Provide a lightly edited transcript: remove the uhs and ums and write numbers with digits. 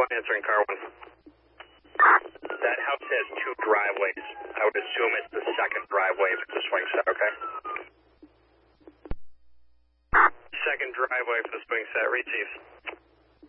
1 answering car 1. That house has 2 driveways. I would assume it's the second driveway if it's a swing set, okay? Second driveway for the swing set, receive.